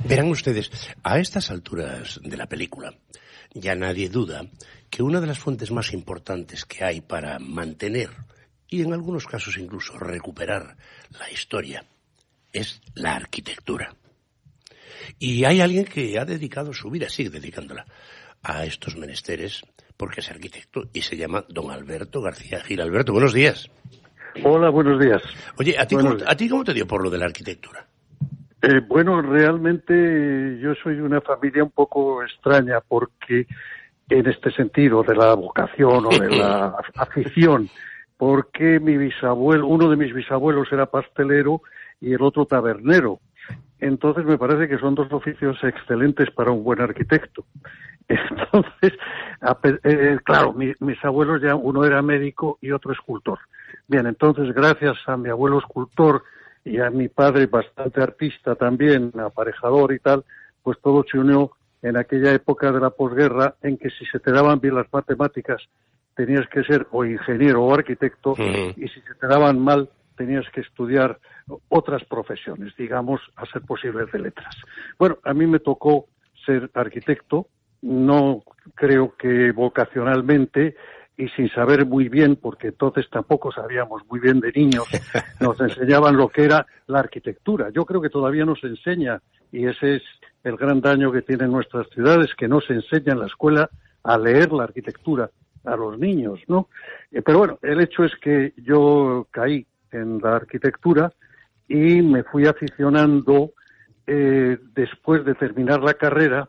Verán ustedes, a estas alturas de la película, ya nadie duda que una de las fuentes más importantes que hay para mantener, y en algunos casos incluso recuperar la historia, es la arquitectura. Y hay alguien que ha dedicado su vida, sigue dedicándola, a estos menesteres, porque es arquitecto y se llama don Alberto García Gil. Alberto, buenos días. Hola, buenos días. Oye, ¿a ti cómo te dio por lo de la arquitectura? Bueno, realmente yo soy de una familia un poco extraña porque en este sentido de la vocación o de la afición, porque uno de mis bisabuelos era pastelero y el otro tabernero. Entonces me parece que son dos oficios excelentes para un buen arquitecto. Entonces, claro, mis abuelos ya, uno era médico y otro escultor. Bien, entonces gracias a mi abuelo escultor y a mi padre bastante artista también, aparejador y tal, pues todo se unió en aquella época de la posguerra en que si se te daban bien las matemáticas tenías que ser o ingeniero o arquitecto y si se te daban mal tenías que estudiar otras profesiones, digamos, a ser posible de letras. Bueno, a mí me tocó ser arquitecto, no creo que vocacionalmente y sin saber muy bien, porque entonces tampoco sabíamos muy bien de niños, nos enseñaban lo que era la arquitectura. Yo creo que todavía nos enseña, y ese es el gran daño que tienen nuestras ciudades, que no se enseña en la escuela a leer la arquitectura a los niños, ¿no? Pero bueno, el hecho es que yo caí en la arquitectura y me fui aficionando después de terminar la carrera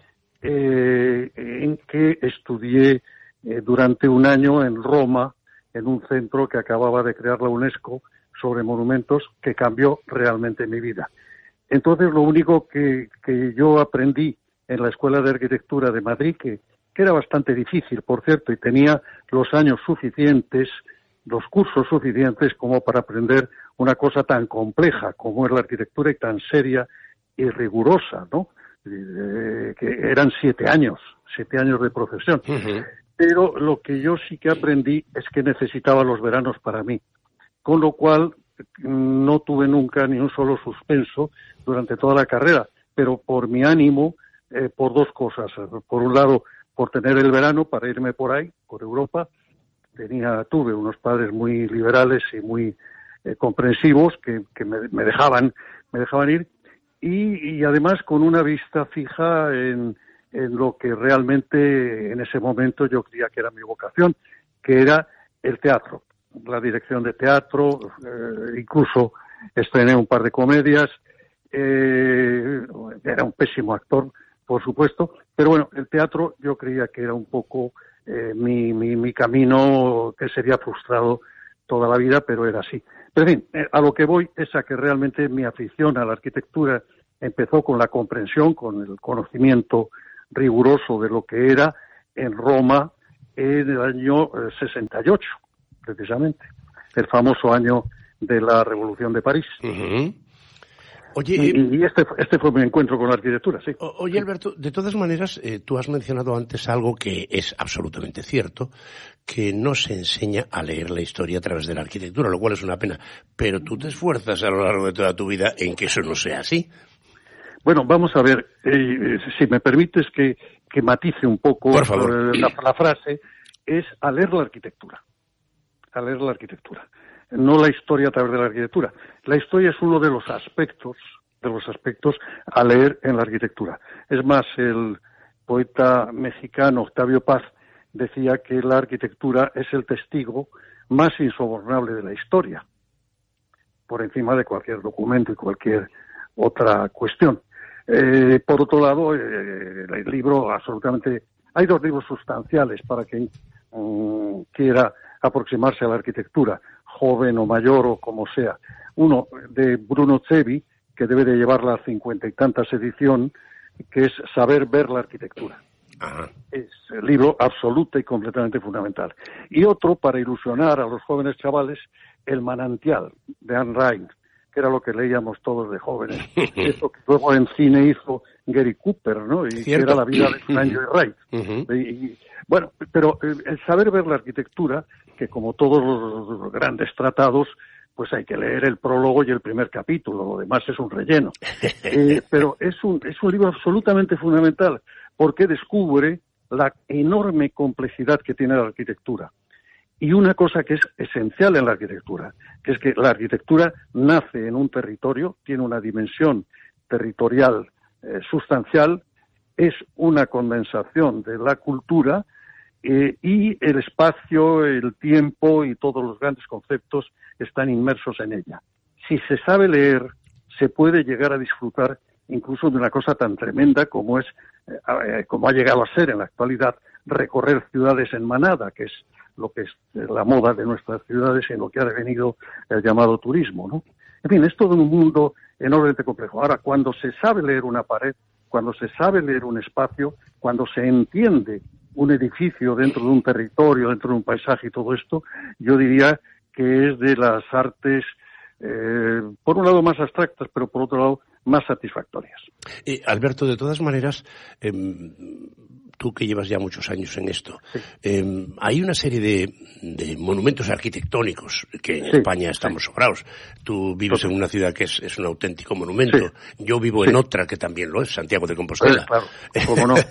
en que estudié durante un año en Roma, en un centro que acababa de crear la UNESCO sobre monumentos, que cambió realmente mi vida. Entonces, lo único que yo aprendí en la Escuela de Arquitectura de Madrid, que era bastante difícil, por cierto, y tenía los años suficientes, los cursos suficientes como para aprender una cosa tan compleja como es la arquitectura y tan seria y rigurosa, ¿no? Que eran 7 años de profesión. Uh-huh. Pero lo que yo sí que aprendí es que necesitaba los veranos para mí, con lo cual no tuve nunca ni un solo suspenso durante toda la carrera, pero por mi ánimo, por dos cosas. Por un lado, por tener el verano para irme por ahí, por Europa. Tuve unos padres muy liberales y muy comprensivos que me dejaban ir, y además con una vista fija en lo que realmente en ese momento yo creía que era mi vocación, que era el teatro, la dirección de teatro, incluso estrené un par de comedias, era un pésimo actor, por supuesto, pero bueno, el teatro yo creía que era un poco mi camino, que sería frustrado toda la vida, pero era así. Pero en fin, a lo que voy es a que realmente mi afición a la arquitectura empezó con la comprensión, con el conocimiento riguroso de lo que era en Roma en el año 68, precisamente, el famoso año de la Revolución de París. Uh-huh. Oye, y este fue mi encuentro con la arquitectura, sí. Oye, Alberto, de todas maneras, tú has mencionado antes algo que es absolutamente cierto, que no se enseña a leer la historia a través de la arquitectura, lo cual es una pena, pero tú te esfuerzas a lo largo de toda tu vida en que eso no sea así. Bueno, vamos a ver, si me permites que matice un poco la frase, es a leer la arquitectura. A leer la arquitectura. No la historia a través de la arquitectura. La historia es uno de los aspectos a leer en la arquitectura. Es más, el poeta mexicano Octavio Paz decía que la arquitectura es el testigo más insobornable de la historia, por encima de cualquier documento y cualquier otra cuestión. Por otro lado, el libro absolutamente... Hay 2 libros sustanciales para quien quiera aproximarse a la arquitectura, joven o mayor o como sea. Uno de Bruno Cevi, que debe de llevar la 50 y tantas edición, que es Saber ver la arquitectura. Ajá. Es el libro absoluto y completamente fundamental. Y otro, para ilusionar a los jóvenes chavales, El manantial, de Anne Rind, que era lo que leíamos todos de jóvenes. Eso que luego en cine hizo Gary Cooper, ¿no? Y ¿cierto? Que era la vida de Frank Lloyd Wright. Uh-huh. Bueno, pero el saber ver la arquitectura, que como todos los grandes tratados, pues hay que leer el prólogo y el primer capítulo, lo demás es un relleno. Pero es un libro absolutamente fundamental, porque descubre la enorme complejidad que tiene la arquitectura. Y una cosa que es esencial en la arquitectura, que es que la arquitectura nace en un territorio, tiene una dimensión territorial sustancial, es una condensación de la cultura, y el espacio, el tiempo y todos los grandes conceptos están inmersos en ella. Si se sabe leer, se puede llegar a disfrutar incluso de una cosa tan tremenda como ha llegado a ser en la actualidad recorrer ciudades en manada, que es lo que es la moda de nuestras ciudades y en lo que ha devenido el llamado turismo, ¿no? En fin, es todo un mundo enormemente complejo. Ahora, cuando se sabe leer una pared, cuando se sabe leer un espacio, cuando se entiende un edificio dentro de un territorio, dentro de un paisaje y todo esto, yo diría que es de las artes, por un lado más abstractas, pero por otro lado más satisfactorias. Alberto, de todas maneras, tú que llevas ya muchos años en esto, sí. Hay una serie de monumentos arquitectónicos que en España estamos sobrados. Tú vives en una ciudad que es un auténtico monumento. Sí. Yo vivo en otra que también lo es, Santiago de Compostela. Claro, cómo no.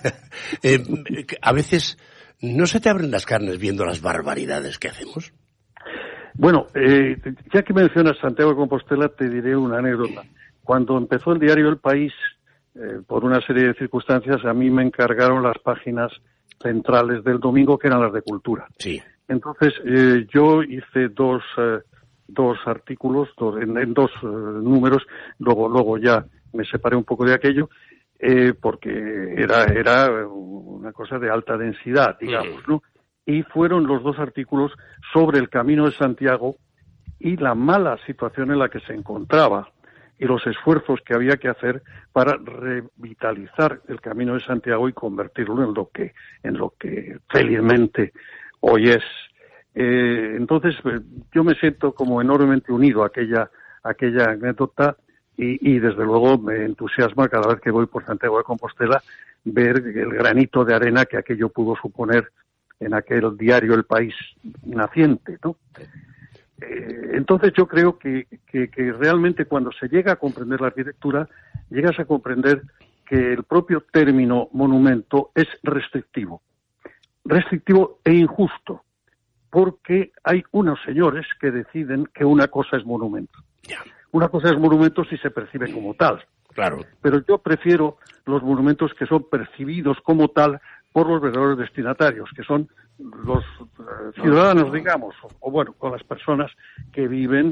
A veces, ¿no se te abren las carnes viendo las barbaridades que hacemos? Bueno, ya que mencionas Santiago de Compostela, te diré una anécdota. Cuando empezó el diario El País, por una serie de circunstancias, a mí me encargaron las páginas centrales del domingo, que eran las de cultura. Sí. Entonces, yo hice dos artículos, en dos números, luego ya me separé un poco de aquello, porque era una cosa de alta densidad, digamos, ¿no? Y fueron los dos artículos sobre el Camino de Santiago y la mala situación en la que se encontraba y los esfuerzos que había que hacer para revitalizar el Camino de Santiago y convertirlo en lo que felizmente hoy es. Entonces, yo me siento como enormemente unido a aquella anécdota y desde luego me entusiasma cada vez que voy por Santiago de Compostela ver el granito de arena que aquello pudo suponer en aquel diario El País naciente, ¿no? Entonces yo creo que realmente cuando se llega a comprender la arquitectura, llegas a comprender que el propio término monumento es restrictivo e injusto, porque hay unos señores que deciden que una cosa es monumento. Una cosa es monumento si se percibe como tal. Claro. Pero yo prefiero los monumentos que son percibidos como tal por los verdaderos destinatarios, que son los ciudadanos, digamos, o bueno, con las personas que viven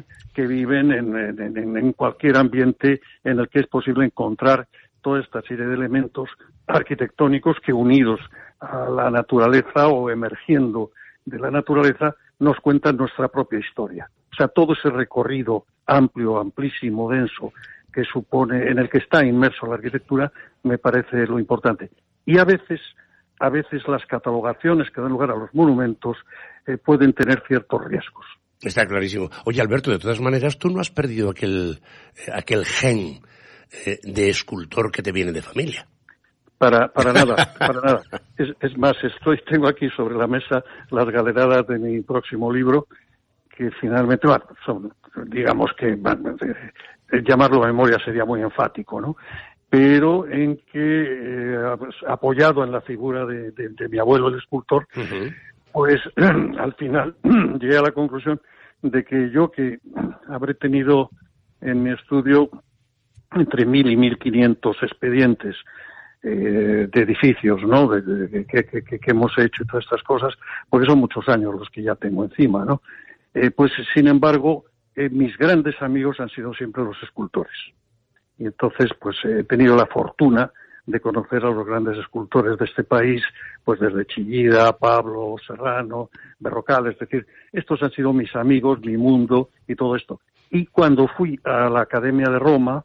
en cualquier ambiente en el que es posible encontrar toda esta serie de elementos arquitectónicos que, unidos a la naturaleza o emergiendo de la naturaleza, nos cuentan nuestra propia historia. O sea, todo ese recorrido amplio, amplísimo, denso, que supone, en el que está inmerso la arquitectura, me parece lo importante. Y a veces las catalogaciones que dan lugar a los monumentos pueden tener ciertos riesgos. Está clarísimo. Oye, Alberto, de todas maneras, tú no has perdido aquel gen de escultor que te viene de familia. Para nada, para nada. Es más, tengo aquí sobre la mesa las galeradas de mi próximo libro, que finalmente son, digamos que llamarlo memoria sería muy enfático, ¿no? Pero en que, apoyado en la figura de mi abuelo, el escultor, pues al final llegué a la conclusión de que yo, que habré tenido en mi estudio entre 1.000 y 1.500 expedientes de edificios, ¿no?, que hemos hecho y todas estas cosas, porque son muchos años los que ya tengo encima, ¿no? Pues sin embargo, mis grandes amigos han sido siempre los escultores. Y entonces, pues he tenido la fortuna de conocer a los grandes escultores de este país, pues desde Chillida, Pablo, Serrano, Berrocal, es decir, estos han sido mis amigos, mi mundo y todo esto. Y cuando fui a la Academia de Roma,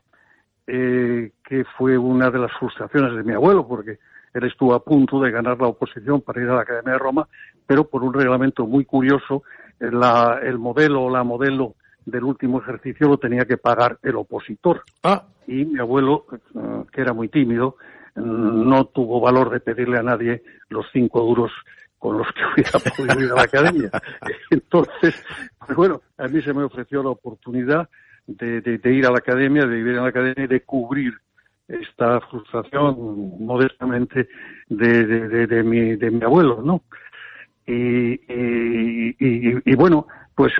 que fue una de las frustraciones de mi abuelo, porque él estuvo a punto de ganar la oposición para ir a la Academia de Roma, pero por un reglamento muy curioso, el modelo o la modelo del último ejercicio lo tenía que pagar el opositor. Y mi abuelo, que era muy tímido, no tuvo valor de pedirle a nadie los 5 duros con los que hubiera podido ir a la academia. Entonces, pues bueno, a mí se me ofreció la oportunidad de ir a la academia, de vivir en la academia y de cubrir esta frustración modestamente de mi abuelo, ¿no? Y bueno, pues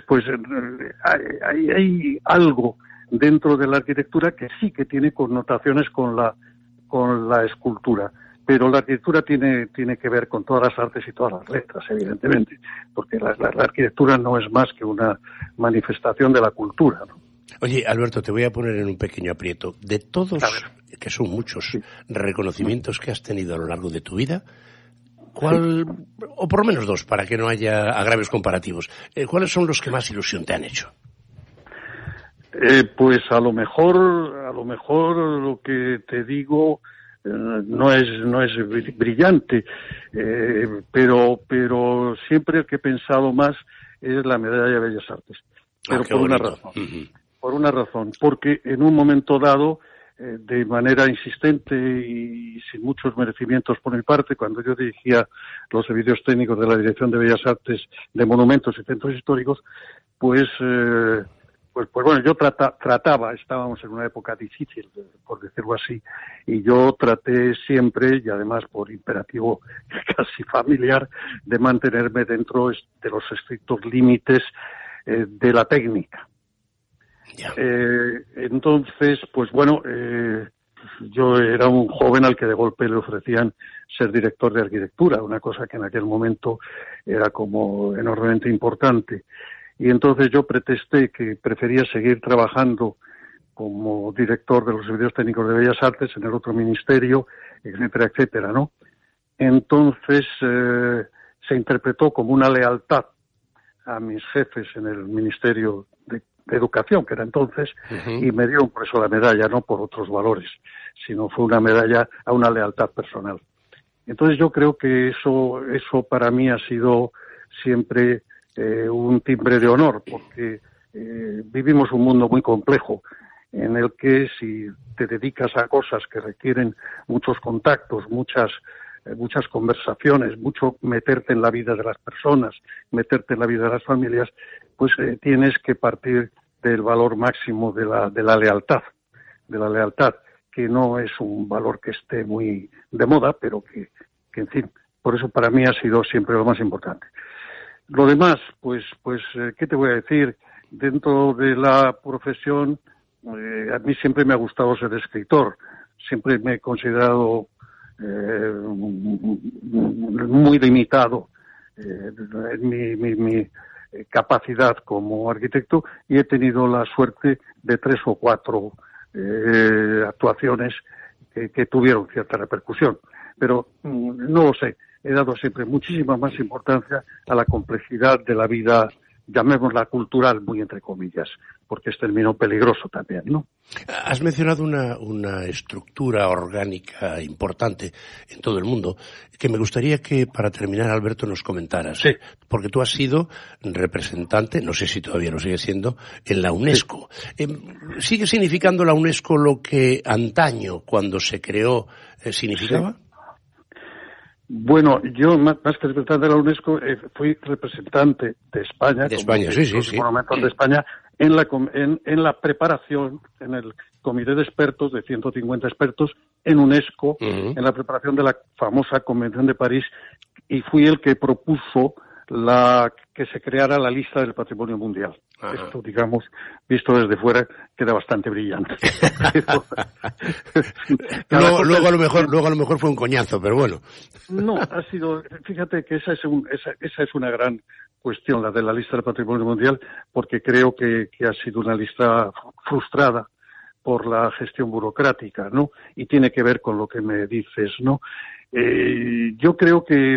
hay algo dentro de la arquitectura que sí que tiene connotaciones con la escultura, pero la arquitectura tiene que ver con todas las artes y todas las letras, evidentemente, porque la arquitectura no es más que una manifestación de la cultura, ¿no? Oye, Alberto, te voy a poner en un pequeño aprieto. De todos, que son muchos, sí, reconocimientos que has tenido a lo largo de tu vida, ¿cuál, o por lo menos dos, para que no haya agravios comparativos, cuáles son los que más ilusión te han hecho? Pues a lo mejor lo que te digo no es brillante, pero siempre el que he pensado más es la medalla de Bellas Artes, pero por una razón. Por una razón, porque en un momento dado, de manera insistente y sin muchos merecimientos por mi parte, cuando yo dirigía los servicios técnicos de la Dirección de Bellas Artes de Monumentos y Centros Históricos, pues bueno, yo trataba, estábamos en una época difícil, por decirlo así, y yo traté siempre, y además por imperativo casi familiar, de mantenerme dentro de los estrictos límites de la técnica. Entonces, pues bueno, yo era un joven al que de golpe le ofrecían ser director de arquitectura, una cosa que en aquel momento era como enormemente importante. Y entonces yo pretexté que prefería seguir trabajando como director de los servicios técnicos de Bellas Artes en el otro ministerio, etcétera, etcétera, ¿no? Entonces se interpretó como una lealtad a mis jefes en el Ministerio de Educación, que era entonces, y me dieron por eso la medalla, no por otros valores, sino fue una medalla a una lealtad personal. Entonces yo creo que eso para mí ha sido siempre un timbre de honor, porque vivimos un mundo muy complejo en el que si te dedicas a cosas que requieren muchos contactos, muchas conversaciones, mucho meterte en la vida de las personas, meterte en la vida de las familias, pues tienes que partir del valor máximo de la lealtad, que no es un valor que esté muy de moda, pero que en fin, por eso para mí ha sido siempre lo más importante. Lo demás, pues, ¿qué te voy a decir? Dentro de la profesión, a mí siempre me ha gustado ser escritor, siempre me he considerado muy limitado en mi capacidad como arquitecto, y he tenido la suerte de 3 o 4 actuaciones que tuvieron cierta repercusión, pero no lo sé, he dado siempre muchísima más importancia a la complejidad de la vida, llamémosla cultural, muy entre comillas, porque es término peligroso también, ¿no? Has mencionado una estructura orgánica importante en todo el mundo, que me gustaría que, para terminar, Alberto, nos comentaras. Sí. Porque tú has sido representante, no sé si todavía lo sigue siendo, en la UNESCO. Sí. ¿Sigue significando la UNESCO lo que antaño, cuando se creó, significaba? Sí. Bueno, yo más que representante de la UNESCO fui representante de España, sí. Monumentos de España, en la preparación, en el comité de expertos, de 150 expertos, en UNESCO, en la preparación de la famosa Convención de París, y fui el que propuso que se creara la lista del patrimonio mundial. Ajá. Esto, digamos, visto desde fuera, queda bastante brillante. luego a lo mejor fue un coñazo, pero bueno. No, ha sido, fíjate que esa es una gran cuestión, la de la lista del patrimonio mundial, porque creo que ha sido una lista frustrada por la gestión burocrática, ¿no? Y tiene que ver con lo que me dices, ¿no? Yo creo que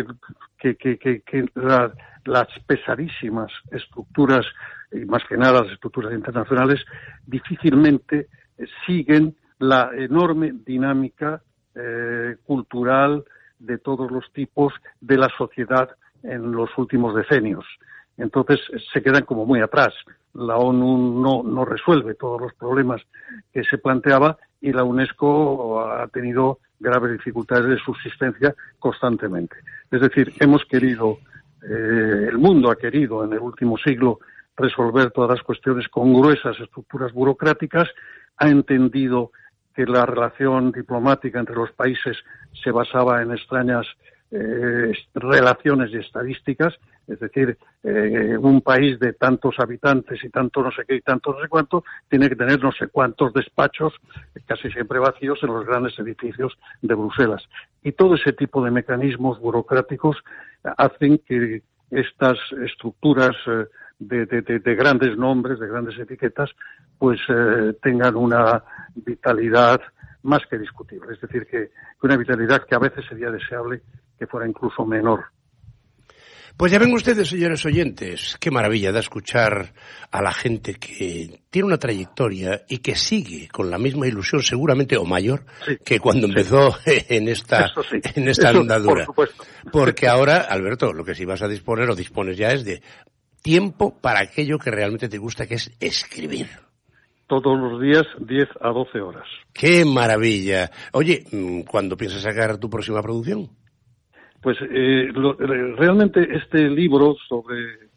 las pesadísimas estructuras, y más que nada las estructuras internacionales, difícilmente siguen la enorme dinámica cultural de todos los tipos de la sociedad en los últimos decenios. Entonces se quedan como muy atrás. La ONU no resuelve todos los problemas que se planteaba, y la UNESCO ha tenido graves dificultades de subsistencia constantemente. Es decir, hemos querido, el mundo ha querido en el último siglo resolver todas las cuestiones con gruesas estructuras burocráticas, ha entendido que la relación diplomática entre los países se basaba en extrañas relaciones y estadísticas, es decir, un país de tantos habitantes y tanto no sé qué y tanto no sé cuánto tiene que tener no sé cuántos despachos, casi siempre vacíos, en los grandes edificios de Bruselas. Y todo ese tipo de mecanismos burocráticos hacen que estas estructuras de grandes nombres, de grandes etiquetas, pues tengan una vitalidad más que discutible. Es decir, que una vitalidad que a veces sería deseable que fuera incluso menor. Pues ya ven ustedes, señores oyentes, qué maravilla da escuchar a la gente que tiene una trayectoria y que sigue con la misma ilusión, seguramente o mayor, sí, que cuando empezó en esta andadura. Por supuesto. Porque ahora, Alberto, lo que sí vas a disponer o dispones ya es de tiempo para aquello que realmente te gusta, que es escribir. Todos los días, 10 a 12 horas. ¡Qué maravilla! Oye, ¿cuándo piensas sacar tu próxima producción? Pues realmente este libro sobre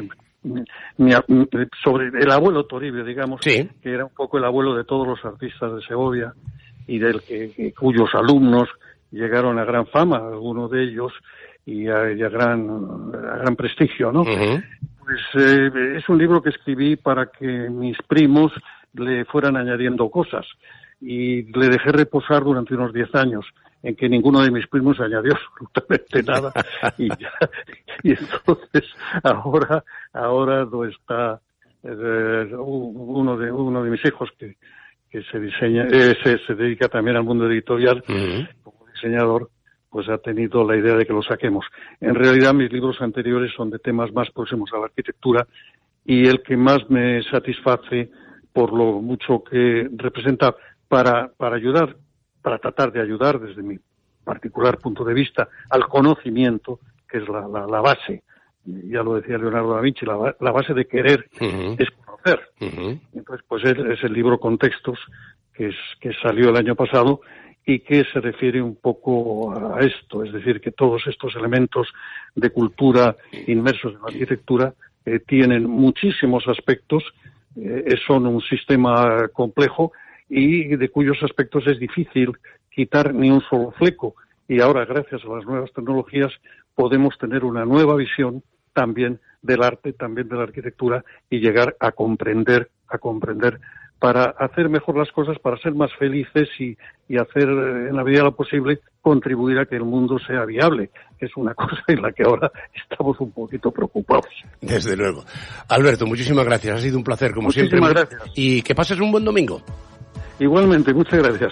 el abuelo Toribio, digamos, sí, que era un poco el abuelo de todos los artistas de Segovia y cuyos alumnos llegaron a gran fama, algunos de ellos, y a gran prestigio, ¿no? Uh-huh. Pues es un libro que escribí para que mis primos le fueran añadiendo cosas, y le dejé reposar durante unos 10 años en que ninguno de mis primos añadió absolutamente nada y entonces ahora no está uno de mis hijos que se dedica también al mundo editorial, uh-huh, como diseñador, pues ha tenido la idea de que lo saquemos. En realidad mis libros anteriores son de temas más próximos a la arquitectura, y el que más me satisface por lo mucho que representa para tratar de ayudar desde mi particular punto de vista al conocimiento, que es la base, ya lo decía Leonardo da Vinci, la base de querer, uh-huh, es conocer. Uh-huh. Entonces, pues es el libro Contextos, que salió el año pasado y que se refiere un poco a esto, es decir, que todos estos elementos de cultura inmersos en la arquitectura tienen muchísimos aspectos, son un sistema complejo y de cuyos aspectos es difícil quitar ni un solo fleco. Y ahora, gracias a las nuevas tecnologías, podemos tener una nueva visión también del arte, también de la arquitectura, y llegar a comprender para hacer mejor las cosas, para ser más felices y hacer, en la medida de lo posible, contribuir a que el mundo sea viable, que es una cosa en la que ahora estamos un poquito preocupados. Desde luego. Alberto, muchísimas gracias. Ha sido un placer, como siempre. Muchísimas gracias. Y que pases un buen domingo. Igualmente, muchas gracias.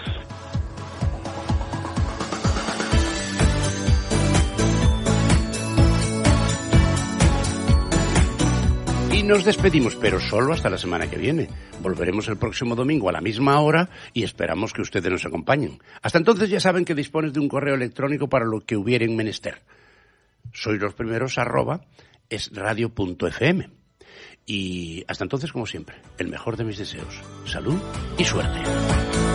Y nos despedimos, pero solo hasta la semana que viene. Volveremos el próximo domingo a la misma hora y esperamos que ustedes nos acompañen. Hasta entonces ya saben que dispones de un correo electrónico para lo que hubieren menester. soylosprimeros@esradio.fm. Y hasta entonces, como siempre, el mejor de mis deseos. Salud y suerte.